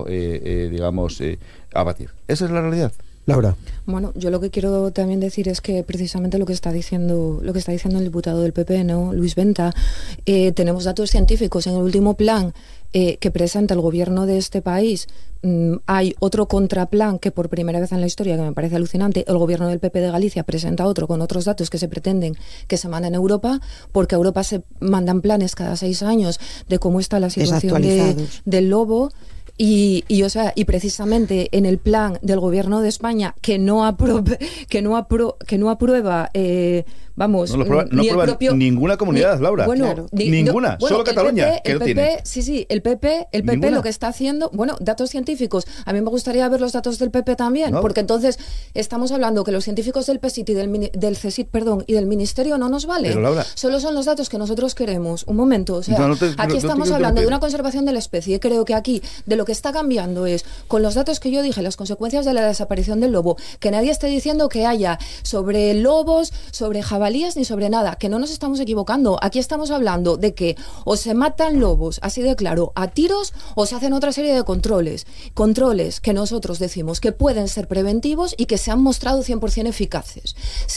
abatir. Esa es la realidad. Laura. Bueno, yo lo que quiero también decir es que precisamente lo que está diciendo el diputado del PP, ¿no?, Luis Venta, tenemos datos científicos. En el último plan que presenta el gobierno de este país, hay otro contraplan que por primera vez en la historia, que me parece alucinante, el gobierno del PP de Galicia presenta otro con otros datos que se pretenden que se manden a Europa, porque a Europa se mandan planes cada 6 años de cómo está la situación del lobo. Y precisamente en el plan del gobierno de España que no aprueba vamos, no aprueba propio, ninguna comunidad, Laura. Bueno, ninguna, solo Cataluña. El PP lo que está haciendo, bueno, datos científicos. A mí me gustaría ver los datos del PP también, porque entonces estamos hablando que los científicos del PSIT y del CSIC, y del Ministerio no nos valen. Pero, Laura, solo son los datos que nosotros queremos. Un momento, aquí estamos hablando de una conservación de la especie. Creo que aquí de lo que está cambiando es, con los datos que yo dije, las consecuencias de la desaparición del lobo, que nadie esté diciendo que haya sobre lobos, sobre jabalíes, ni sobre nada, que no nos estamos equivocando. Aquí estamos hablando de que o se matan lobos, así de claro, a tiros, o se hacen otra serie de controles que nosotros decimos que pueden ser preventivos y que se han mostrado 100% eficaces.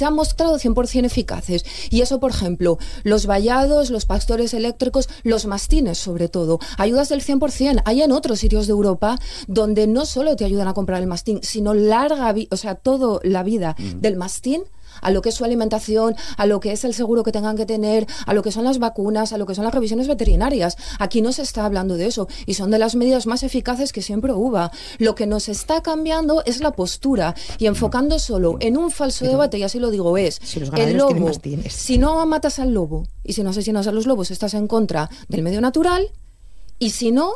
Y eso, por ejemplo, los vallados, los pastores eléctricos, los mastines sobre todo, ayudas del 100%. Hay en otros sitios de Europa donde no solo te ayudan a comprar el mastín, sino toda la vida del mastín, a lo que es su alimentación, a lo que es el seguro que tengan que tener, a lo que son las vacunas, a lo que son las revisiones veterinarias. Aquí no se está hablando de eso y son de las medidas más eficaces que siempre hubo. Lo que nos está cambiando es la postura y enfocando solo en un falso debate, y así lo digo, es el lobo. Si no matas al lobo y si no asesinas a los lobos, estás en contra del medio natural, y si no,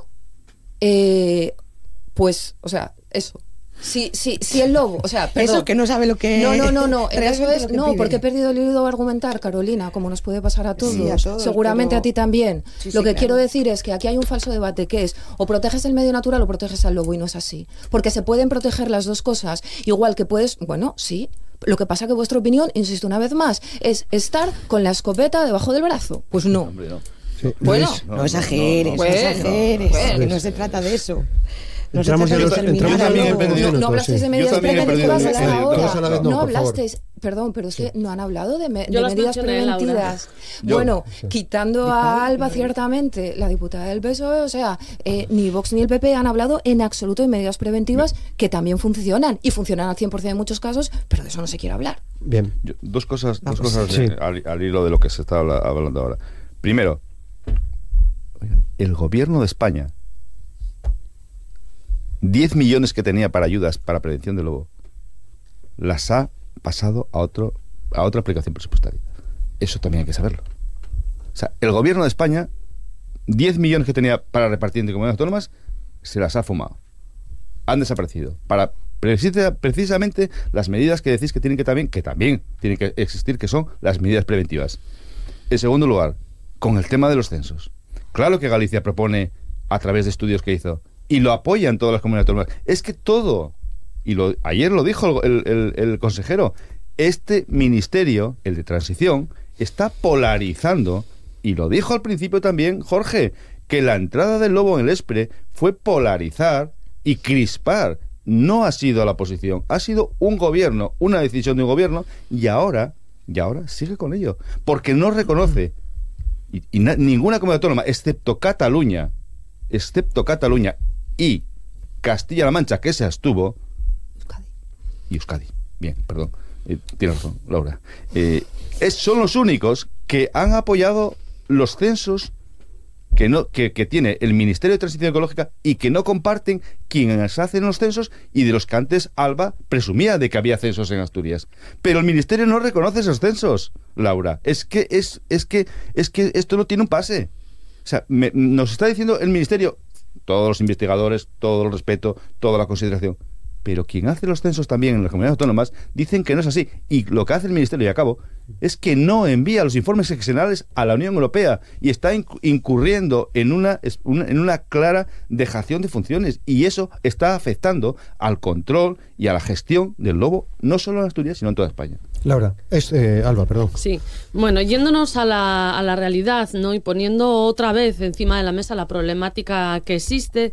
eso. Si el lobo, perdón. Eso que no sabe lo que... No, eso es... No, porque he perdido el hilo a argumentar, Carolina, como nos puede pasar a todos. Sí, a todos, seguramente a ti también. Lo que quiero decir es que aquí hay un falso debate, que es o proteges el medio natural o proteges al lobo, y no es así. Porque se pueden proteger las dos cosas. Igual que puedes... Bueno, sí. Lo que pasa que vuestra opinión, insisto una vez más, es estar con la escopeta debajo del brazo. Pues no. Hombre, no. Sí. Bueno, no exageres, que no se trata de eso. No hablasteis de medidas preventivas a la hora. No hablasteis, perdón, pero es que no han hablado de medidas preventivas. Bueno, quitando a Alba, ciertamente, la diputada del PSOE, ni Vox ni el PP han hablado en absoluto de medidas preventivas que también funcionan, y funcionan al 100% en muchos casos, pero de eso no se quiere hablar. Bien. Dos cosas al hilo de lo que se está hablando ahora. Primero, el gobierno de España, 10 millones que tenía para ayudas para prevención del lobo, las ha pasado a otra aplicación presupuestaria. Eso también hay que saberlo. El gobierno de España, 10 millones que tenía para repartir entre comunidades autónomas, se las ha fumado. Han desaparecido. Para precisamente las medidas que decís que también tienen que existir, que son las medidas preventivas. En segundo lugar, con el tema de los censos. Claro que Galicia propone, a través de estudios que hizo, y lo apoyan todas las comunidades autónomas. Es que todo, ayer lo dijo el consejero, este ministerio, el de transición, está polarizando, y lo dijo al principio también Jorge, que la entrada del lobo en el ESPRE fue polarizar y crispar. No ha sido la oposición, ha sido un gobierno, una decisión de un gobierno, y ahora sigue con ello, porque no reconoce, y ninguna comunidad autónoma, excepto Cataluña y Castilla-La Mancha, que se abstuvo, y Euskadi. Bien, perdón. Tienes razón, Laura. Son los únicos que han apoyado los censos que tiene el Ministerio de Transición Ecológica, y que no comparten quienes hacen los censos, y de los que antes Alba presumía de que había censos en Asturias. Pero el Ministerio no reconoce esos censos, Laura. Es que esto no tiene un pase. Nos está diciendo el Ministerio, todos los investigadores, todo el respeto, toda la consideración, pero quien hace los censos también en las comunidades autónomas dicen que no es así, y lo que hace el Ministerio, y acabo, es que no envía los informes seccionales a la Unión Europea, y está incurriendo en una clara dejación de funciones, y eso está afectando al control y a la gestión del lobo, no solo en Asturias, sino en toda España. Laura, Alba, perdón. Sí, bueno, yéndonos a la realidad, ¿no? Y poniendo otra vez encima de la mesa la problemática que existe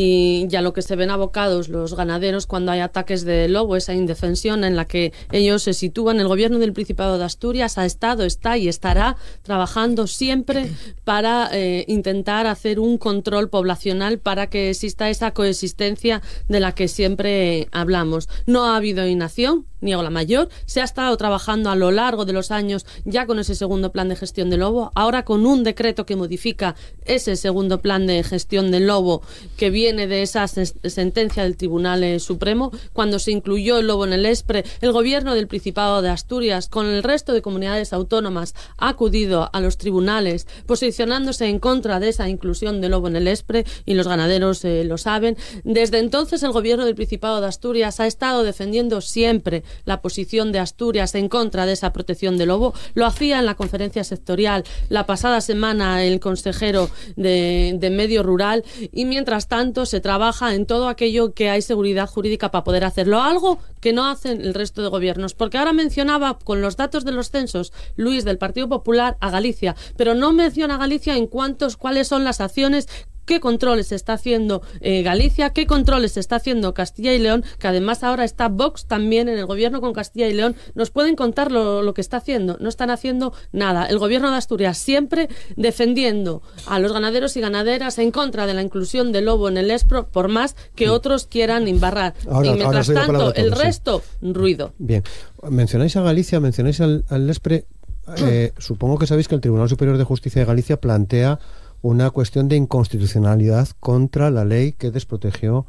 y a lo que se ven abocados los ganaderos cuando hay ataques de lobo, esa indefensión en la que ellos se sitúan. El gobierno del Principado de Asturias ha estado, está y estará trabajando siempre para intentar hacer un control poblacional para que exista esa coexistencia de la que siempre hablamos. No ha habido inacción, niego la mayor, se ha estado trabajando a lo largo de los años ya con ese segundo plan de gestión del lobo, ahora con un decreto que modifica ese segundo plan de gestión del lobo que viene de esa sentencia del Tribunal Supremo. Cuando se incluyó el lobo en el ESPRE, el gobierno del Principado de Asturias con el resto de comunidades autónomas ha acudido a los tribunales posicionándose en contra de esa inclusión del lobo en el ESPRE y los ganaderos lo saben. Desde entonces el gobierno del Principado de Asturias ha estado defendiendo siempre la posición de Asturias en contra de esa protección del lobo. Lo hacía en la conferencia sectorial la pasada semana el consejero de Medio Rural, y mientras tanto se trabaja en todo aquello que hay seguridad jurídica para poder hacerlo, algo que no hacen el resto de gobiernos, porque ahora mencionaba con los datos de los censos Luis del Partido Popular a Galicia, pero no menciona a Galicia en cuáles son las acciones, qué controles está haciendo Galicia, qué controles está haciendo Castilla y León, que además ahora está Vox también en el gobierno con Castilla y León. ¿Nos pueden contar lo que está haciendo? No están haciendo nada. El gobierno de Asturias siempre defendiendo a los ganaderos y ganaderas en contra de la inclusión del lobo en el ESPRE, por más que otros quieran embarrar. Y mientras tanto, el resto, ruido. Bien, mencionáis a Galicia, mencionáis al ESPRE. Supongo que sabéis que el Tribunal Superior de Justicia de Galicia plantea una cuestión de inconstitucionalidad contra la ley que desprotegió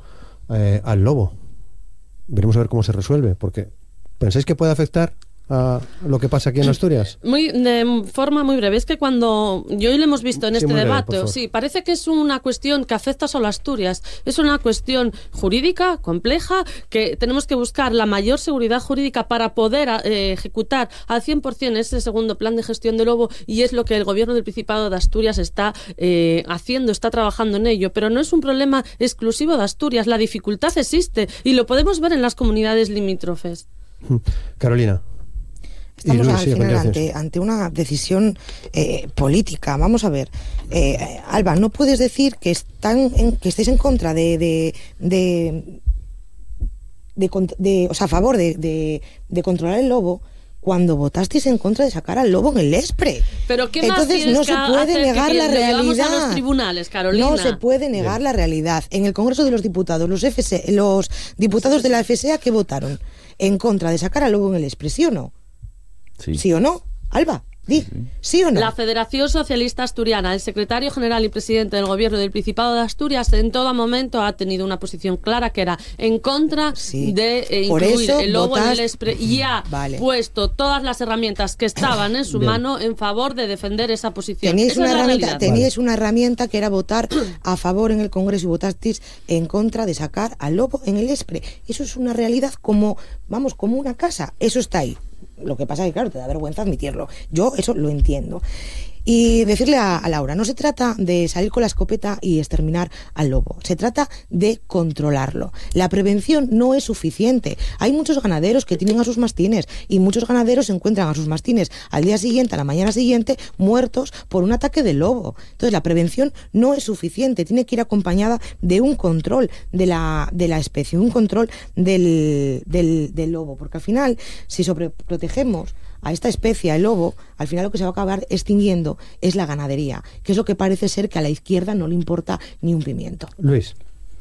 al lobo. Veremos a ver cómo se resuelve, porque ¿pensáis que puede afectar a lo que pasa aquí en Asturias? De forma muy breve. Es que cuando yo hoy lo hemos visto en este debate, sí, parece que es una cuestión que afecta solo a Asturias. Es una cuestión jurídica, compleja, que tenemos que buscar la mayor seguridad jurídica para poder ejecutar al 100% ese segundo plan de gestión del lobo, y es lo que el gobierno del Principado de Asturias está haciendo, está trabajando en ello. Pero no es un problema exclusivo de Asturias. La dificultad existe y lo podemos ver en las comunidades limítrofes. Carolina. Estamos al final ante una decisión política. Vamos a ver, Alba, no puedes decir que estéis en contra o sea, a favor de controlar el lobo, cuando votasteis en contra de sacar al lobo en el ESPRE. Pero ¿qué más? Entonces no se puede negar la realidad. A los tribunales, Carolina. No se puede negar la realidad. En el Congreso de los Diputados, los diputados de la FSA, ¿qué votaron? En contra de sacar al lobo en el ESPRE, ¿sí o no? ¿Sí o no? Alba, di, ¿sí o no? La Federación Socialista Asturiana, el secretario general y presidente del gobierno del Principado de Asturias, en todo momento ha tenido una posición clara, que era en contra de incluir el lobo en el ESPRE, y ha puesto todas las herramientas que estaban en su mano en favor de defender esa posición. Teníais una herramienta que era votar a favor en el Congreso, y votasteis en contra de sacar al lobo en el ESPRE. Eso es una realidad como una casa. Eso está ahí. Lo que pasa es que, claro, te da vergüenza admitirlo. Yo eso lo entiendo. Y decirle a Laura, no se trata de salir con la escopeta y exterminar al lobo, se trata de controlarlo. La prevención no es suficiente. Hay muchos ganaderos que tienen a sus mastines, y muchos ganaderos encuentran a sus mastines al día siguiente, a la mañana siguiente, muertos por un ataque de lobo. Entonces la prevención no es suficiente, tiene que ir acompañada de un control de la especie, un control del lobo, porque al final, si sobreprotegemos a esta especie, el lobo, al final lo que se va a acabar extinguiendo es la ganadería, que es lo que parece ser que a la izquierda no le importa ni un pimiento. Luis.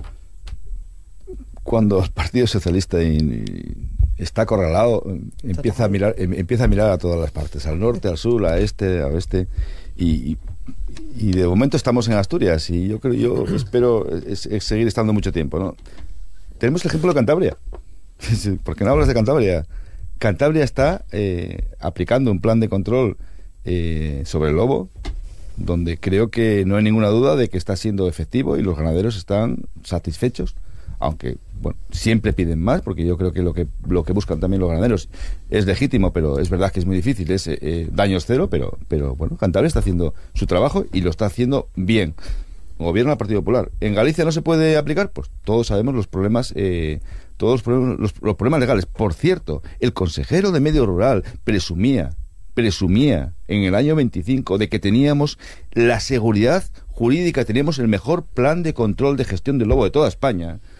Cuando el Partido Socialista está acorralado, empieza a mirar a todas las partes, al norte, al sur, a este, a oeste, y de momento estamos en Asturias, y yo espero seguir estando mucho tiempo, ¿no? Tenemos el ejemplo de Cantabria. ¿Por qué no hablas de Cantabria? Cantabria está aplicando un plan de control sobre el lobo, donde creo que no hay ninguna duda de que está siendo efectivo y los ganaderos están satisfechos, aunque bueno, siempre piden más, porque yo creo que lo que buscan también los ganaderos es legítimo, pero es verdad que es muy difícil, es daños cero, pero bueno, Cantabria está haciendo su trabajo y lo está haciendo bien. Gobierno del Partido Popular. ¿En Galicia no se puede aplicar? Pues todos sabemos los problemas todos los problemas legales. Por cierto, el consejero de Medio Rural presumía en el año 25 de que teníamos la seguridad jurídica, teníamos el mejor plan de control de gestión del lobo de toda España.